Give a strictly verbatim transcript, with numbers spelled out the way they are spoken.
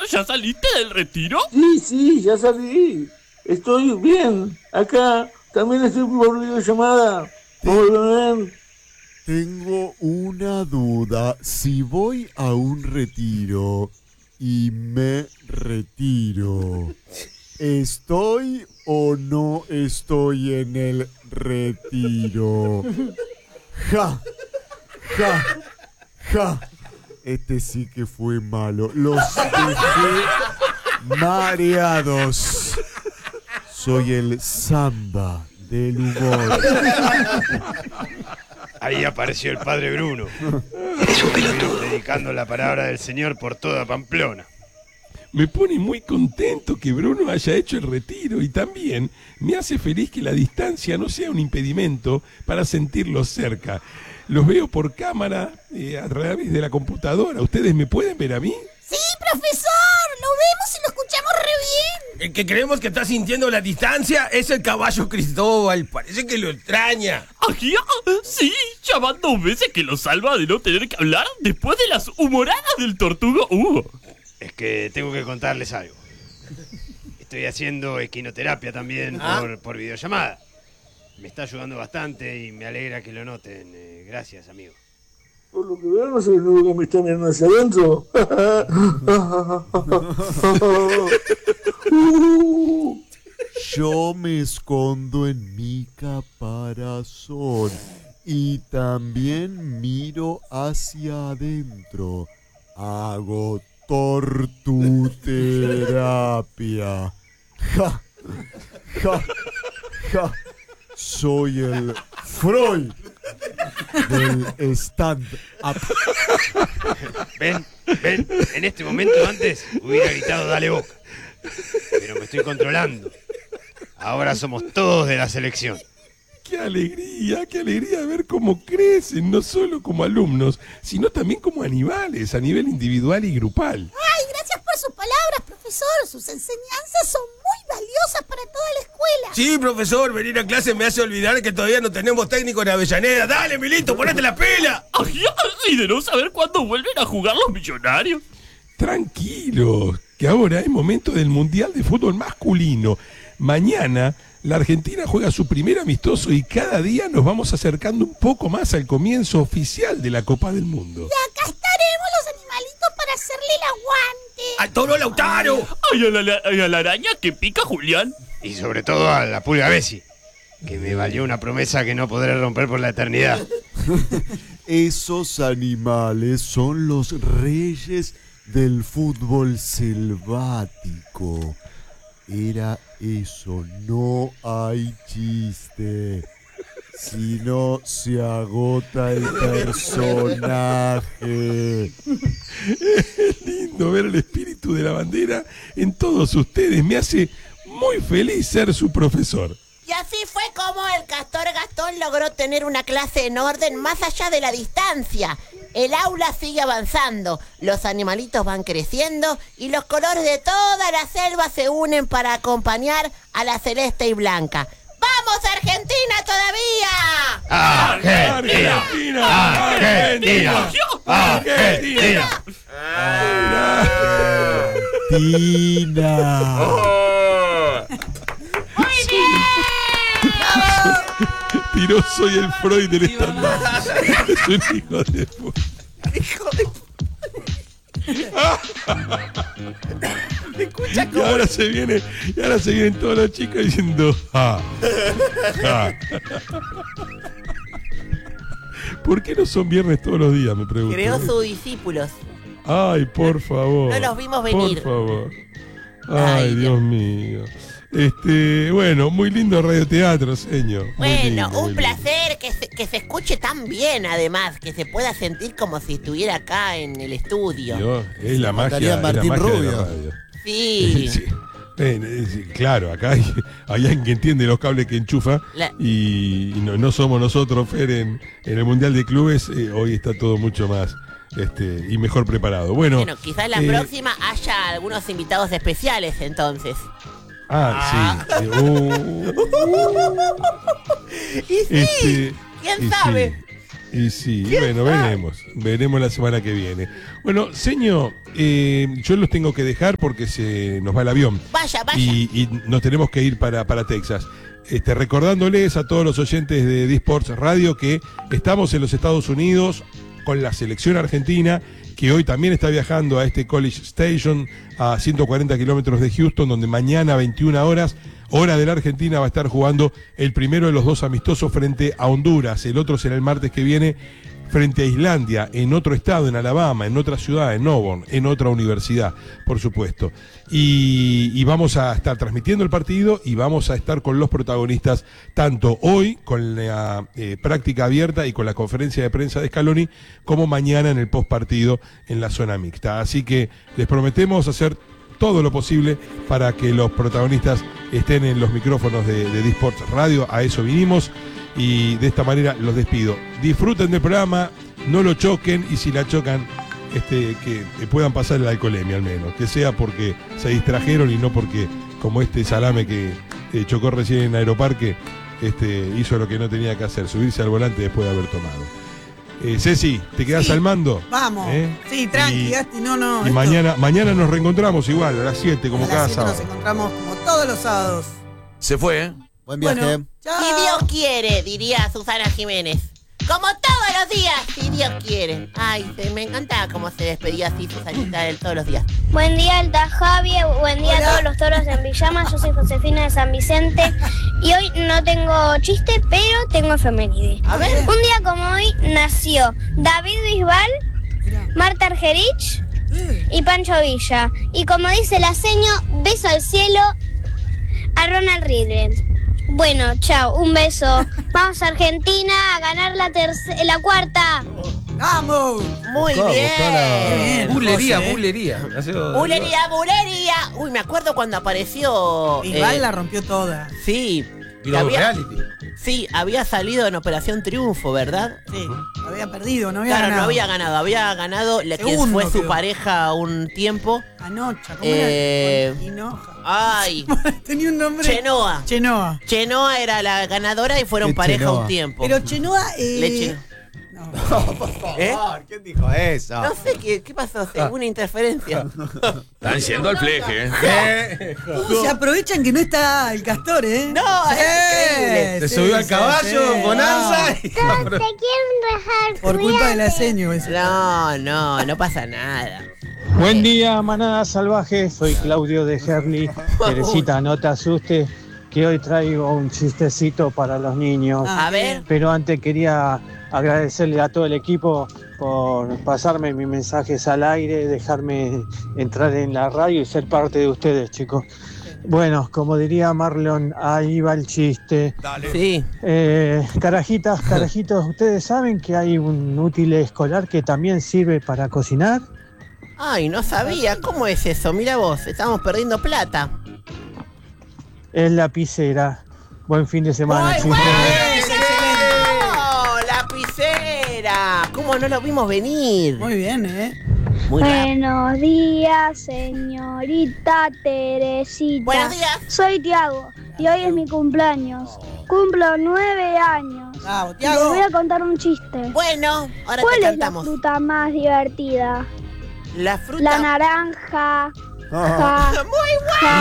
¿Ya saliste del retiro? Sí, sí, ya salí. Estoy bien. Acá también estoy por videollamada. Ten- Tengo una duda. Si voy a un retiro y me retiro, ¿estoy o no estoy en el retiro? Ja, ja, ja. Este sí que fue malo. Los dejé mareados. Soy el samba del humor. Ahí apareció el padre Bruno. Es un pelotudo. Predicando la palabra del Señor por toda Pamplona. Me pone muy contento que Bruno haya hecho el retiro y también me hace feliz que la distancia no sea un impedimento para sentirlos cerca. Los veo por cámara eh, a través de la computadora. ¿Ustedes me pueden ver a mí? Sí, profesor, lo vemos y lo escuchamos re bien. El que creemos que está sintiendo la distancia es el caballo Cristóbal. Parece que lo extraña. ¿Aquí? Sí, ya van dos veces que lo salva de no tener que hablar después de las humoradas del Tortugo Hugo. Es que tengo que contarles algo. Estoy haciendo equinoterapia también ¿Ah? por, por videollamada. Me está ayudando bastante y me alegra que lo noten. Eh, gracias, amigo. Por lo que veo, no soy el único que me está mirando hacia adentro. Yo me escondo en mi caparazón y también miro hacia adentro. Hago tortuterapia. Ja, ja, ja. Soy el Freud del stand-up. Ven, ven, en este momento antes hubiera gritado dale boca. Pero me estoy controlando. Ahora somos todos de la selección. ¡Qué alegría! ¡Qué alegría ver cómo crecen! No solo como alumnos, sino también como animales, a nivel individual y grupal. Ay, gracias por sus palabras, profesor. Sus enseñanzas son muy valiosas para toda la escuela. Sí, profesor, venir a clase me hace olvidar que todavía no tenemos técnico en Avellaneda. Dale, Milito, ponete la pila. Ay, y de no saber cuándo vuelven a jugar los Millonarios. Tranquilos, que ahora es momento del Mundial de Fútbol Masculino. Mañana la Argentina juega su primer amistoso y cada día nos vamos acercando un poco más al comienzo oficial de la Copa del Mundo. Y acá estaremos los animalitos para hacerle el aguante. ¡Al toro Lautaro! Ay, a la, ay, a la araña que pica Julián. Y sobre todo a la pulga Bessie, que me valió una promesa que no podré romper por la eternidad. Esos animales son los reyes del fútbol selvático. Era eso, no hay chiste. Si no, se agota el personaje. Es lindo ver el espíritu de la bandera en todos ustedes. Me hace muy feliz ser su profesor. Y así fue como el Castor Gastón logró tener una clase en orden más allá de la distancia. El aula sigue avanzando, los animalitos van creciendo y los colores de toda la selva se unen para acompañar a la celeste y blanca. ¡Vamos, Argentina todavía! ¡Argentina! ¡Argentina! ¡Argentina! ¡Argentina! ¡Muy bien! Tiró soy el Freud del stand-up. Es un hijo de puta. ¡Hijo de Escucha cómo... Y ahora se viene, y ahora se vienen todos los chicos diciendo ja, ja. ¿Por qué no son viernes todos los días? Me pregunto. Creó sus discípulos. Ay, por favor. No los vimos venir. Por favor. Ay, Ay Dios mío. Este, bueno, muy lindo radioteatro, señor. Bueno, lindo, un placer que se, que se escuche tan bien, además, que se pueda sentir como si estuviera acá en el estudio. Dios, es la magia, es Martín la magia Rubio. de la radio. Sí. Sí. Eh, sí, claro, acá hay, hay alguien que entiende los cables que enchufa La... y, y no, no somos nosotros, Fer, en, en el Mundial de Clubes. Eh, hoy está todo mucho más este, y mejor preparado. Bueno, bueno quizás la eh, próxima haya algunos invitados especiales, entonces. Ah, sí. Eh, uh, y sí, este, ¿quién y sabe? Sí. Y sí, bueno, veremos. Veremos la semana que viene. Bueno, señor, eh, yo los tengo que dejar porque se nos va el avión. Vaya, vaya. Y, y nos tenemos que ir para, para Texas. Este, recordándoles a todos los oyentes de D-Sports Radio que estamos en los Estados Unidos con la selección argentina, que hoy también está viajando a este College Station a ciento cuarenta kilómetros de Houston, donde mañana a veintiuna horas, hora de la Argentina, va a estar jugando el primero de los dos amistosos frente a Honduras. El otro será el martes que viene frente a Islandia, en otro estado, en Alabama, en otra ciudad, en Auburn, en otra universidad, por supuesto. Y, y vamos a estar transmitiendo el partido y vamos a estar con los protagonistas, tanto hoy con la eh, práctica abierta y con la conferencia de prensa de Scaloni, como mañana en el postpartido en la zona mixta. Así que les prometemos hacer todo lo posible para que los protagonistas estén en los micrófonos de, de D-Sports Radio. A eso vinimos. Y de esta manera los despido. Disfruten del programa, no lo choquen, y si la chocan, este, que, que puedan pasar la alcoholemia al menos. Que sea porque se distrajeron y no porque, como este salame que eh, chocó recién en Aeroparque, este, hizo lo que no tenía que hacer, subirse al volante después de haber tomado. Eh, Ceci, ¿te quedás Sí, al mando? Vamos. ¿Eh? Sí, tranqui, Y- Gasti, no, no. Y esto- mañana, mañana nos reencontramos igual, a las siete, como a las cada siete nos sábado. encontramos como todos los sábados. Se fue, ¿eh? Buen viaje. Bueno, chao. Si Dios quiere, diría Susana Jiménez. Como todos los días, si Dios quiere. Ay, se- me encantaba cómo se despedía así Susanita de él todos los días. Buen día, Alta Javi. Buen día Hola. a todos los toros en pijama. Yo soy Josefina de San Vicente. Y hoy no tengo chiste, pero tengo efeméride. A ver. Un día como hoy nació David Bisbal, Mirá. Marta Argerich Eh, y Pancho Villa. Y como dice la seño, beso al cielo a Ronald Reagan. Bueno, chao, un beso. Vamos a Argentina a ganar la terce- la cuarta. ¡Vamos! Muy Vamos, bien. cara. Bien, Bulería, José. bulería. Hace- Bulería, bulería. Uy, me acuerdo cuando apareció. Bisbal eh, la rompió toda. Sí. Y que los había, reality. sí, había salido en Operación Triunfo, ¿verdad? Sí, había perdido, no había Claro, ganado. no había ganado. Había ganado la, quien Segundo fue su quedó. pareja un tiempo. Anocha, ¿cómo Eh, era? Hinoja. Ay, Tenía un nombre. Chenoa. Chenoa. Chenoa era la ganadora y fueron ¿Qué pareja Chenoa? un tiempo. Pero Chenoa. Eh... Leche. No. ¿Eh? ¿Quién dijo eso? No sé qué, qué pasó, una interferencia. Están yendo al fleje, ¿eh? Uh, se aprovechan que no está el castor, ¿eh? No, es increíble. Se subió al caballo, bonanza. y- Te quieren dejar. Por culpa de la seño. ese. No, no, no pasa nada. Buen día, manada salvaje. Soy Claudio de Herli. Teresita, no te asustes, que hoy traigo un chistecito para los niños. Ah, A ver. Pero antes quería agradecerle a todo el equipo por pasarme mis mensajes al aire, dejarme entrar en la radio y ser parte de ustedes, chicos. Bueno, como diría Marlon, ahí va el chiste. Sí. Eh, carajitas, carajitos, ¿ustedes saben que hay un útil escolar que también sirve para cocinar? Ay, no sabía. ¿Cómo es eso? Mira vos, estamos perdiendo plata. Es lapicera. Buen fin de semana, ¡Muy chicos. bueno! ¡Lapicera! ¿Cómo no lo vimos venir? Muy bien, ¿eh? Muy rápido. Buenos días, señorita Teresita. Buenos días. Soy Tiago y hoy es mi cumpleaños. Cumplo nueve años. Bravo, Les Tiago. voy a contar un chiste. Bueno, ahora ¿Cuál te es la cantamos. fruta más divertida? La fruta. La naranja. Ah. Ja. Muy bueno.